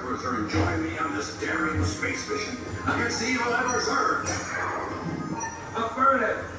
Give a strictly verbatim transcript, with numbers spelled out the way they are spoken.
cruiser and join me on this daring space mission against the evil Emperor's Earth. Affirmative.